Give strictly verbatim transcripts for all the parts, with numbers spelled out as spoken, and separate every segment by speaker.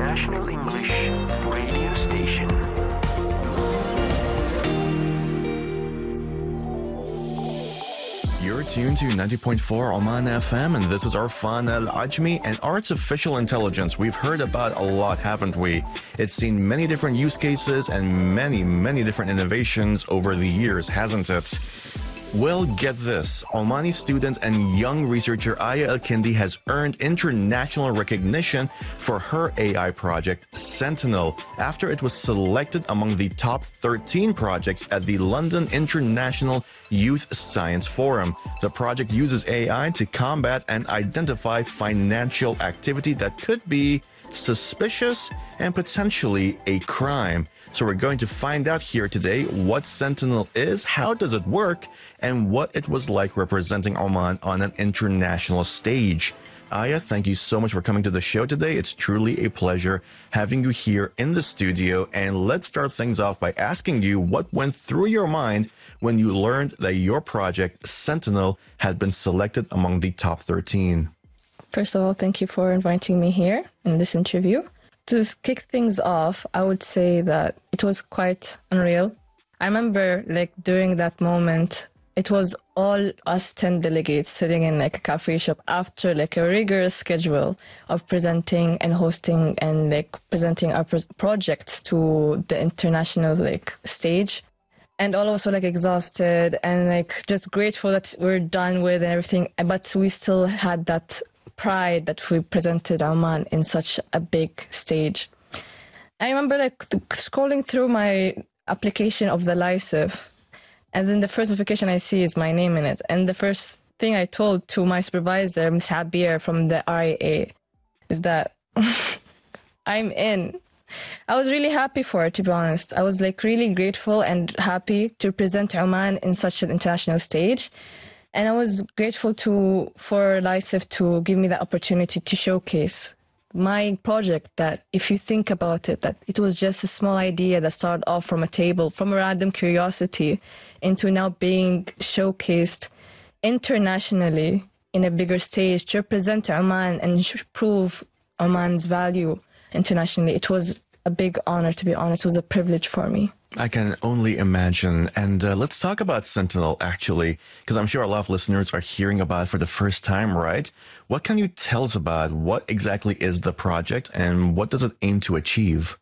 Speaker 1: International English Radio Station.
Speaker 2: You're tuned to ninety point four Oman F M, and this is Arfan Al-Ajmi. And artificial intelligence, we've heard about a lot, haven't we? It's seen many different use cases and many, many different innovations over the years, hasn't it? Well, get this. Omani student and young researcher Aya Al-Kindi has earned international recognition for her A I project, Sentinel, after it was selected among the top thirteen projects at the London International Youth Science Forum. The project uses A I to combat and identify financial activity that could be suspicious and potentially a crime. So we're going to find out here today what Sentinel is, how does it work, and what it was like representing Oman on an international stage. Aya, thank you so much for coming to the show today. It's truly a pleasure having you here in the studio. And let's start things off by asking you what went through your mind when you learned that your project, Sentinel, had been selected among the top thirteen.
Speaker 3: First of all, thank you for inviting me here in this interview. To kick things off, I would say that it was quite unreal. I remember, like, during that moment, it was all us ten delegates sitting in, like, a cafe shop after, like, a rigorous schedule of presenting and hosting and, like, presenting our pro- projects to the international, like, stage. And all of us were, like, exhausted and, like, just grateful that we're done with and everything. But we still had that pride that we presented Oman in such a big stage. I remember like th- scrolling through my application of the LISIF, and then the first notification I see is my name in it. And the first thing I told to my supervisor, Miss Habir from the R I A, is that I'm in. I was really happy for it, to be honest. I was like really grateful and happy to present Oman in such an international stage. And I was grateful to for LISIF to give me the opportunity to showcase my project that, if you think about it, that it was just a small idea that started off from a table, from a random curiosity, into now being showcased internationally in a bigger stage to represent Oman and prove Oman's value internationally. It was a big honor, to be honest. It was a privilege for me.
Speaker 2: I can only imagine. And uh, let's talk about Sentinel, actually, because I'm sure a lot of listeners are hearing about it for the first time, right? What can you tell us about what exactly is the project and what does it aim to achieve?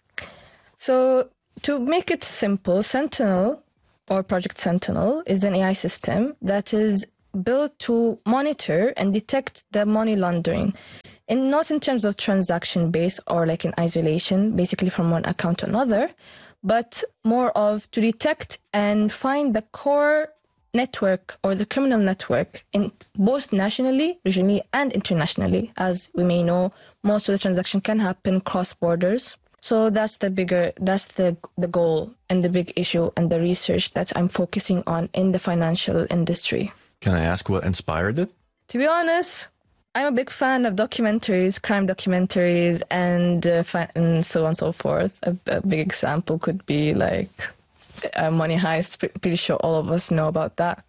Speaker 3: So to make it simple, Sentinel, or Project Sentinel, is an A I system that is built to monitor and detect the money laundering. And not in terms of transaction-based or like in isolation, basically from one account to another, but more of to detect and find the core network or the criminal network in both nationally, regionally, and internationally. As we may know, most of the transaction can happen cross borders. So that's the bigger, that's the the goal and the big issue and the research that I'm focusing on in the financial industry.
Speaker 2: Can I ask what inspired it?
Speaker 3: To be honest, I'm a big fan of documentaries, crime documentaries, and, uh, fi- and so on and so forth. A, a big example could be like uh, Money Heist. P- pretty sure all of us know about that.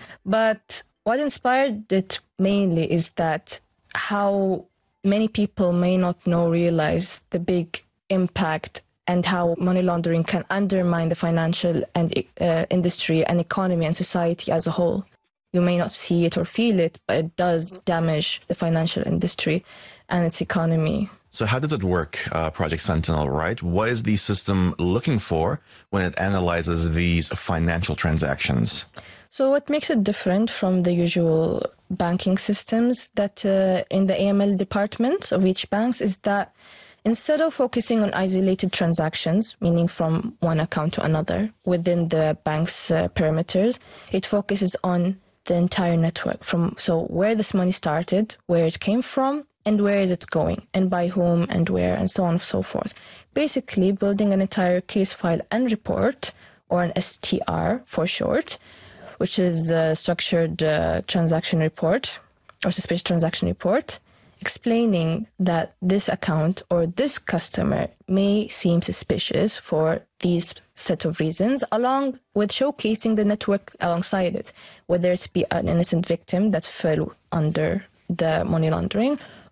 Speaker 3: But what inspired it mainly is that how many people may not know, realize the big impact and how money laundering can undermine the financial and uh, industry and economy and society as a whole. You may not see it or feel it, but it does damage the financial industry and its economy.
Speaker 2: So how does it work, uh, Project Sentinel, right? What is the system looking for when it analyzes these financial transactions?
Speaker 3: So what makes it different from the usual banking systems that uh, in the A M L department of each bank is that instead of focusing on isolated transactions, meaning from one account to another within the bank's uh, perimeters, it focuses on the entire network, from so where this money started, where it came from, and where is it going, and by whom, and where, and so on and so forth. Basically, building an entire case file and report, or an S T R for short, which is a structured uh, transaction report, or suspicious transaction report, explaining that this account or this customer may seem suspicious for these set of reasons, along with showcasing the network alongside it, whether it be an innocent victim that fell under the money laundering,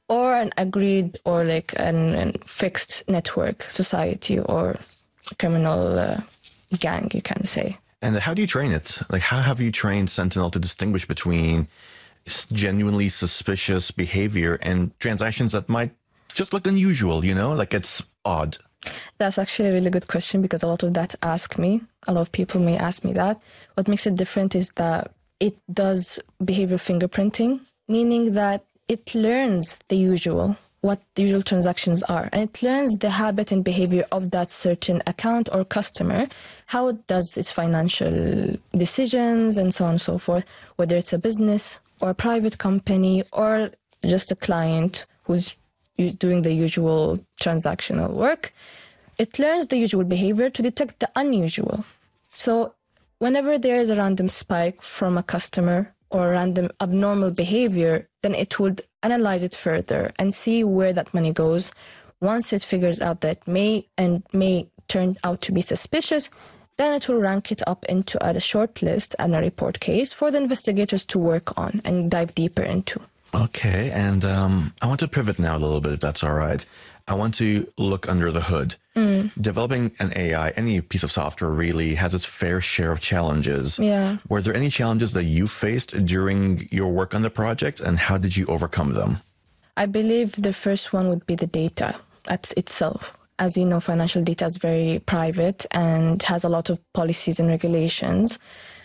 Speaker 3: or an agreed or like an, an fixed network, society, or criminal uh, gang, you can say.
Speaker 2: And how do you train it? Like, how have you trained Sentinel to distinguish between genuinely suspicious behavior and transactions that might just look unusual, you know, like it's odd?
Speaker 3: That's actually a really good question, because a lot of that ask me. A lot of people may ask me that. What makes it different is that it does behavioral fingerprinting, meaning that it learns the usual, what the usual transactions are, and it learns the habit and behavior of that certain account or customer, how it does its financial decisions and so on and so forth, whether it's a business or a private company or just a client who's doing the usual transactional work. It learns the usual behavior to detect the unusual. So whenever there is a random spike from a customer or random abnormal behavior, then it would analyze it further and see where that money goes. Once it figures out that may and may turn out to be suspicious, then it will rank it up into a short list and a report case for the investigators to work on and dive deeper into.
Speaker 2: Okay, and um, I want to pivot now a little bit, if that's all right. I want to look under the hood. Mm. Developing an A I, any piece of software really, has its fair share of challenges.
Speaker 3: Yeah.
Speaker 2: Were there any challenges that you faced during your work on the project, and how did you overcome them?
Speaker 3: I believe the first one would be the data at itself. As you know, financial data is very private and has a lot of policies and regulations.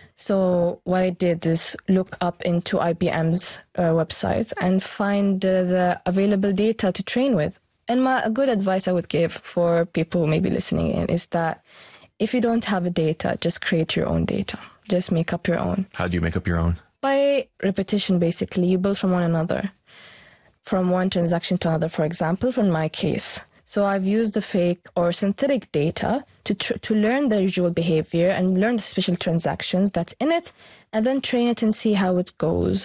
Speaker 3: So what I did is look up into I B M's uh, website and find uh, the available data to train with. And my, a good advice I would give for people who may be listening in is that if you don't have the data, just create your own data. Just make up your own.
Speaker 2: How do you make up your own?
Speaker 3: By repetition, basically. You build from one another, from one transaction to another, for example, from my case. So I've used the fake or synthetic data to tr- to learn the usual behavior and learn the special transactions that's in it, and then train it and see how it goes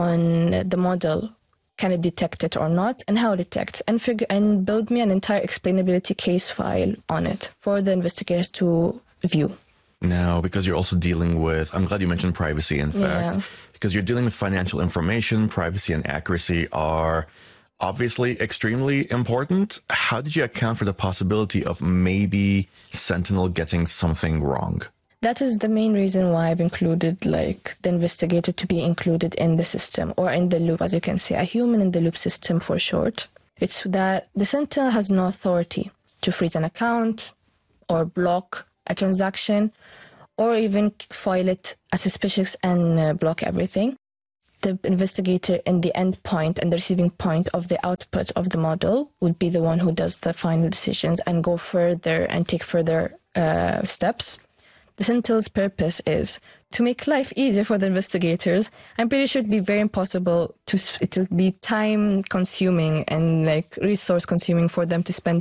Speaker 3: on the model. Can it detect it or not, and how it detects, and figure and build me an entire explainability case file on it for the investigators to view.
Speaker 2: Now, because you're also dealing with, I'm glad you mentioned privacy, in fact,
Speaker 3: Yeah.
Speaker 2: because you're dealing with financial information, privacy and accuracy are obviously extremely important. How did you account for the possibility of maybe Sentinel getting something wrong?
Speaker 3: That is the main reason why I've included like the investigator to be included in the system, or in the loop, as you can say, a human in the loop system for short. It's that the Sentinel has no authority to freeze an account or block a transaction or even file it as suspicious and uh, block everything. The investigator in the end point and the receiving point of the output of the model would be the one who does the final decisions and go further and take further uh, steps. The Sentinel's purpose is to make life easier for the investigators. I'm pretty sure it'd be very impossible to, it'll be time consuming and like resource consuming for them to spend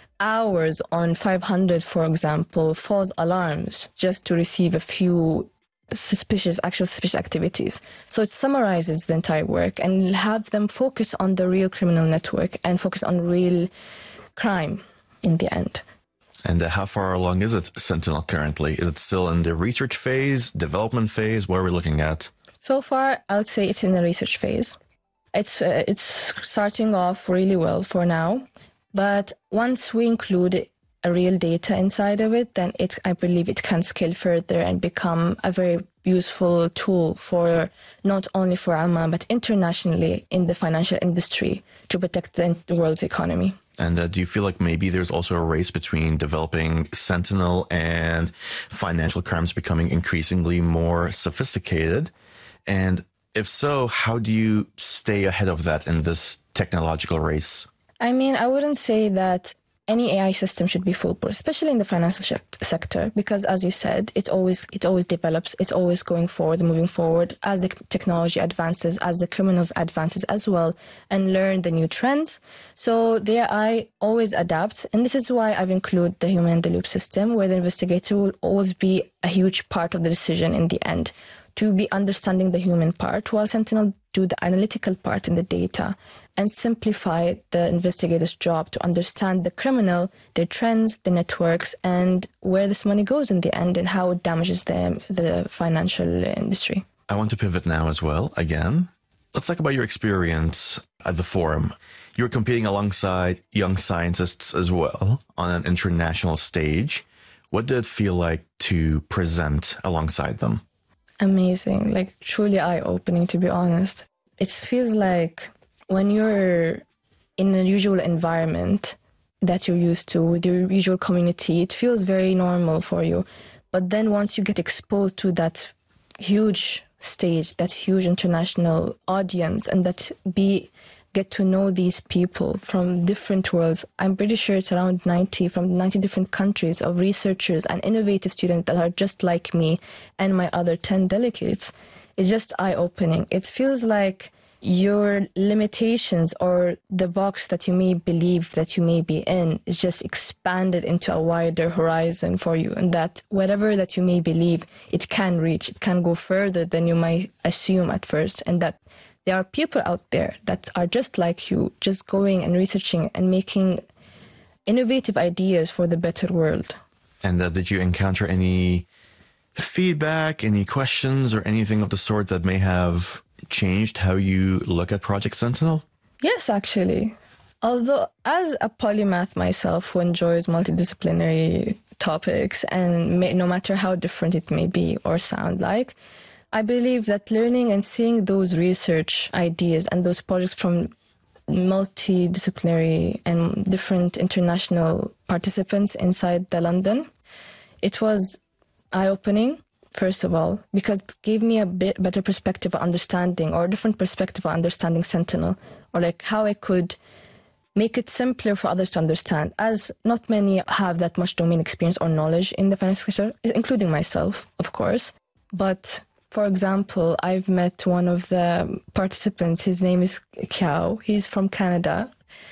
Speaker 3: hours on five hundred, for example, false alarms just to receive a few suspicious, actual suspicious activities. So it summarizes the entire work and have them focus on the real criminal network and focus on real crime in the end.
Speaker 2: And uh, how far along is it, Sentinel, currently? Is it still in the research phase, development phase? What are we looking at?
Speaker 3: So far, I would say it's in the research phase. It's uh, it's starting off really well for now. But once we include a real data inside of it, then it, I believe it can scale further and become a very useful tool for not only for Amman, but internationally in the financial industry to protect the world's economy.
Speaker 2: And uh, do you feel like maybe there's also a race between developing Sentinel and financial crimes becoming increasingly more sophisticated? And if so, how do you stay ahead of that in this technological race?
Speaker 3: I mean, I wouldn't say that any A I system should be foolproof, especially in the financial sector, because as you said, it always it always develops, it's always going forward, moving forward as the technology advances, as the criminals advances as well, and learn the new trends. So the A I always adapts, and this is why I've included the human in the loop system, where the investigator will always be a huge part of the decision in the end, to be understanding the human part, while Sentinel do the analytical part in the data and simplify the investigator's job to understand the criminal, their trends, the networks, and where this money goes in the end and how it damages the, the financial industry.
Speaker 2: I want to pivot now as well, again. Let's talk about your experience at the forum. You're competing alongside young scientists as well on an international stage. What did it feel like to present alongside them?
Speaker 3: Amazing, like truly eye-opening, to be honest. It feels like when you're in a usual environment that you're used to, with your usual community, it feels very normal for you. But then once you get exposed to that huge stage, that huge international audience, and that be get to know these people from different worlds. I'm pretty sure it's around ninety from ninety different countries of researchers and innovative students that are just like me and my other ten delegates. It's just eye-opening. It feels like your limitations or the box that you may believe that you may be in is just expanded into a wider horizon for you, and that whatever that you may believe, it can reach, it can go further than you might assume at first, and that there are people out there that are just like you, just going and researching and making innovative ideas for the better world.
Speaker 2: And uh, did you encounter any feedback, any questions, or anything of the sort that may have changed how you look at Project Sentinel?
Speaker 3: Yes, actually. Although, as a polymath myself who enjoys multidisciplinary topics, and may, no matter how different it may be or sound like, I believe that learning and seeing those research ideas and those projects from multidisciplinary and different international participants inside the London, it was eye-opening, first of all, because it gave me a bit better perspective of understanding, or a different perspective of understanding Sentinel, or like how I could make it simpler for others to understand, as not many have that much domain experience or knowledge in the finance sector, including myself, of course. But for example, I've met one of the participants. His name is Kiao. He's from Canada.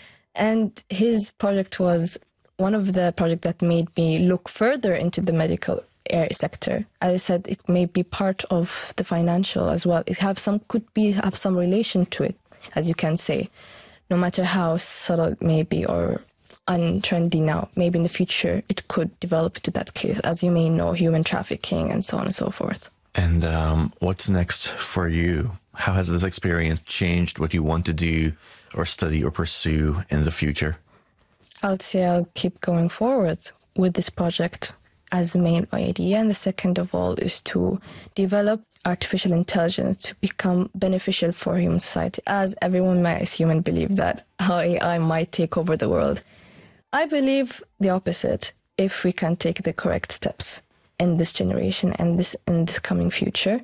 Speaker 3: And his project was one of the projects that made me look further into the medical area sector. As I said, it may be part of the financial as well. It have some could be have some relation to it, as you can say, no matter how subtle it may be or untrendy now. Maybe in the future it could develop to that case, as you may know, human trafficking and so on and so forth.
Speaker 2: And um, what's next for you? How has this experience changed what you want to do or study or pursue in the future?
Speaker 3: I'll say I'll keep going forward with this project as the main idea. And the second of all is to develop artificial intelligence to become beneficial for human society, as everyone might assume and believe that how A I might take over the world. I believe the opposite, if we can take the correct steps in this generation and this in this coming future,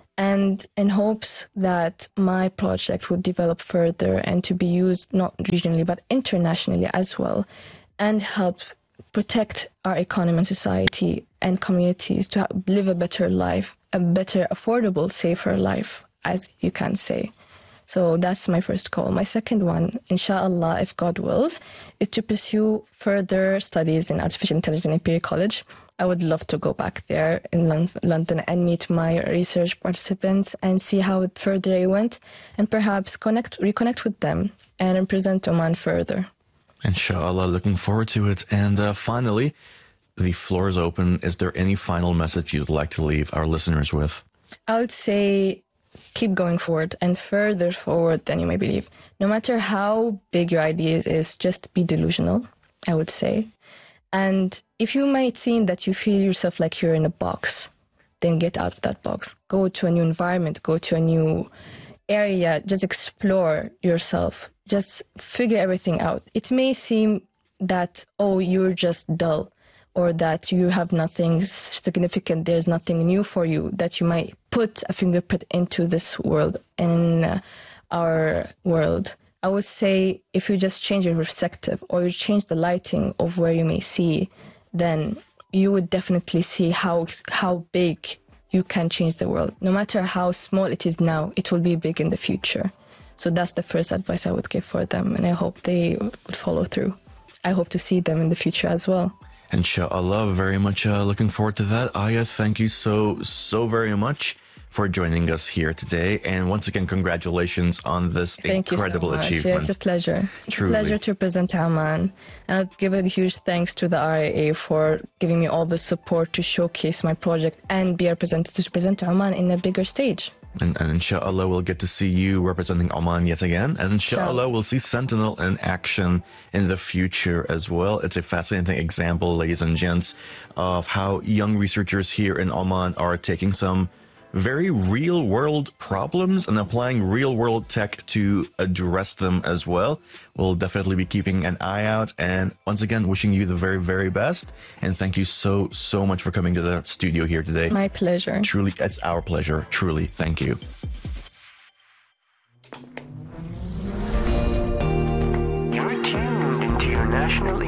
Speaker 3: and in hopes that my project would develop further and to be used not regionally but internationally as well, and help protect our economy and society and communities to live a better life, a better, affordable, safer life, as you can say. So that's my first goal. My second one, inshallah, if God wills, is to pursue further studies in artificial intelligence in Imperial College. I would love to go back there in London and meet my research participants and see how it further it went, and perhaps connect, reconnect with them and represent Oman further.
Speaker 2: Inshallah, looking forward to it. And uh, finally, the floor is open. Is there any final message you'd like to leave our listeners with?
Speaker 3: I would say keep going forward and further forward than you may believe. No matter how big your ideas is, just be delusional, I would say. And if you might seem that you feel yourself like you're in a box, then get out of that box. Go to a new environment, go to a new area, just explore yourself, just figure everything out. It may seem that, oh, you're just dull, or that you have nothing significant, there's nothing new for you, that you might put a fingerprint into this world, in uh, our world. I would say if you just change your perspective or you change the lighting of where you may see, then you would definitely see how how big you can change the world. No matter how small it is now, it will be big in the future. So that's the first advice I would give for them, and I hope they would follow through. I hope to see them in the future as well.
Speaker 2: Inshallah, very much uh, looking forward to that. Aya, thank you so, so very much for joining us here today. And once again, congratulations on this
Speaker 3: Thank
Speaker 2: incredible
Speaker 3: you so much.
Speaker 2: achievement.
Speaker 3: Yeah, it's a pleasure. It's
Speaker 2: Truly.
Speaker 3: a pleasure to present Oman. And I'd give a huge thanks to the R I A for giving me all the support to showcase my project and be a representative to present Oman in a bigger stage.
Speaker 2: And, and inshallah, we'll get to see you representing Oman yet again. And inshallah, we'll see Sentinel in action in the future as well. It's a fascinating example, ladies and gents, of how young researchers here in Oman are taking some very real world problems and applying real world tech to address them as well. We'll definitely be keeping an eye out, and once again, wishing you the very, very best. And thank you so, so much for coming to the studio here today.
Speaker 3: My pleasure.
Speaker 2: Truly, it's our pleasure. Truly. Thank you.
Speaker 1: You're tuned into your national